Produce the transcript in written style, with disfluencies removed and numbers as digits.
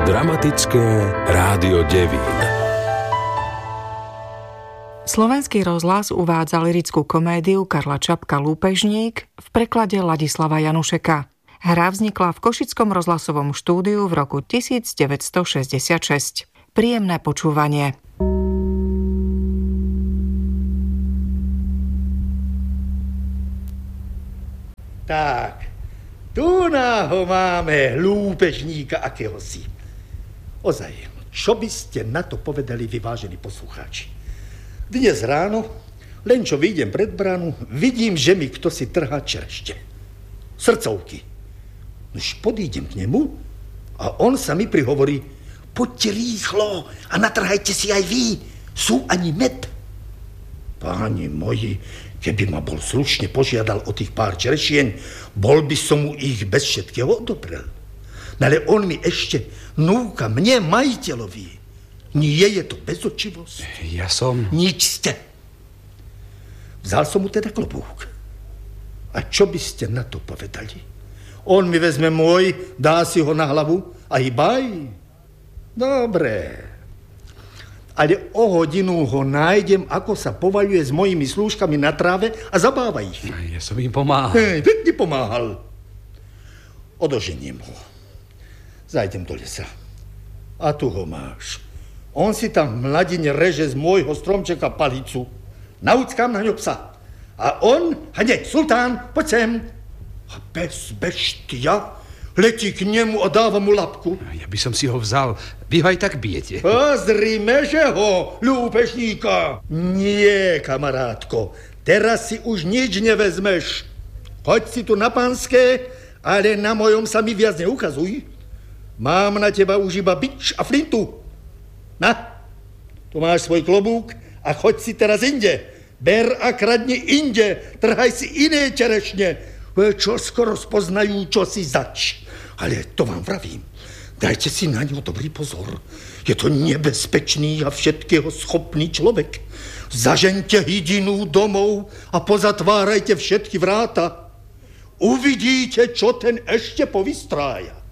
Dramatické rádio Devín. Slovenský rozhlas uvádza lyrickú komédiu Karla Čapka Lúpežník v preklade Ladislava Janušeka. Hra vznikla v Košickom rozhlasovom štúdiu v roku 1966. Príjemné počúvanie. Tak, tu ho máme, lúpežníka akéhosi. Ozaj, čo by ste na to povedali, vyvážení poslucháči? Dnes ráno, len čo vyjdem pred bránu, vidím, že mi kto si trhá čerešte. Srdcovky. Nož podídem k nemu a on sa mi prihovorí: poďte rýchlo a natrhajte si aj vy, sú ani med. Páni moji, keby ma bol slušne požiadal o tých pár čerešien, bol by som mu ich bez všetkého odoprel. Ale on mi ešte núka, mne, majiteľovi. Nie je to bezočivosť? Ja som... Nič ste. Vzal som mu teda klobúk. A čo by ste na to povedali? On mi vezme môj, dá si ho na hlavu a hýbaj. Dobre. Ale o hodinu ho nájdem, ako sa povaľuje s mojimi slúžkami na tráve a zabáva ich. Ja som im pomáhal. Pekne pomáhal. Odoženiem ho. Zajdem do lesa. A tu ho máš. On si tam v mladine reže z môjho stromčeka palicu. Nauckám na ňo psa. A on, hneď, sultán, poď sem. A pes beštia letí k nemu a dáva mu labku. Ja by som si ho vzal. Vy ho aj tak bijete. Pozrime, že ho, lúpežníka. Nie, kamarátko. Teraz si už nič nevezmeš. Choď si tu na Panské, ale na mojom sa mi viac neukazuj. Mám na teba už iba bič a flintu. Na, tu máš svoj klobúk a choď si teraz inde. Ber a kradni inde, trhaj si iné čerešne. Čo skoro spoznajú, čo si zač. Ale to vám vravím, dajte si na ňo dobrý pozor. Je to nebezpečný a všetkého schopný človek. Zažeňte hydinu domov a pozatvárajte všetky vráta. Uvidíte, čo ten ešte povystrája.